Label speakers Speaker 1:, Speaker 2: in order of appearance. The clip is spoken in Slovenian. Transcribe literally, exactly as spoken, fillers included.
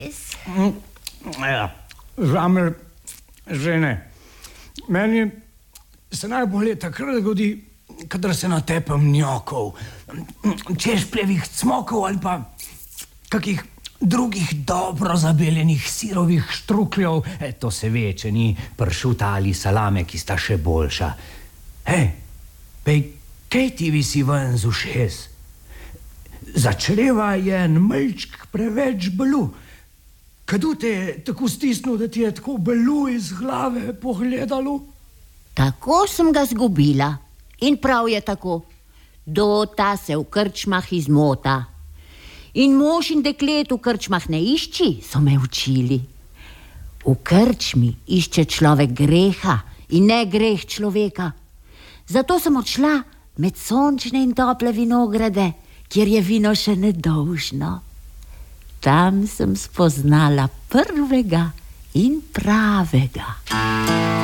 Speaker 1: Ja, žamelj žene. Meni se najbolje takrat godi, kadar se natepem njokov, češpljevih cmokov ali pa kakih drugih dobro zabeljenih sirovih štrukljev. E, to se ve, če ni pršuta ali salame, ki sta še boljša. Hej, pej, kaj ti visi ven z ušes? Za čreva je en malček preveč belu. Kdo te je tako stisnil, da ti je tako belu iz glave pogledalo?
Speaker 2: Tako sem ga zgubila. In prav je tako. Dota se v krčmah izmota. In mož in deklet v krčmah ne išči, so me učili. V krčmi išče človek greha in ne greh človeka. Zato sem odšla med sončne in tople vinograde, kjer je vino še nedolžno. Tam sem spoznala prvega in pravega.